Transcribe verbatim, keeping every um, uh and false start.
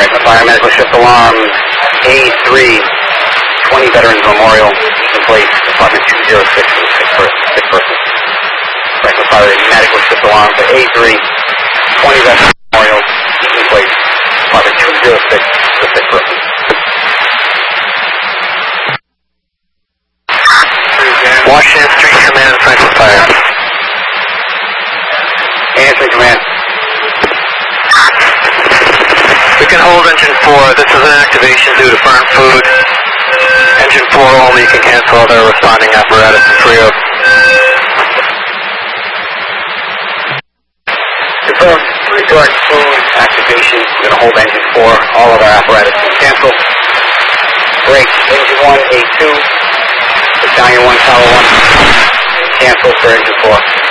Fire medical shift alarm A three, twenty Veterans Memorial, in place, Department two oh six, sick person. Sick person. Franklin Fire medical shift alarm for A three, twenty Veterans Memorial, in place, Department two oh six, the sick person. Washington Street Command, Franklin Fire. Answering command. We can hold engine four. This is an activation due to burnt food. Engine four only, you can cancel other responding apparatus in Frio. Confirm, regarding food activation, we're going to hold engine four. All other apparatus can cancel. Break, engine one, A two. Battalion one, Tower one. Cancel for engine four.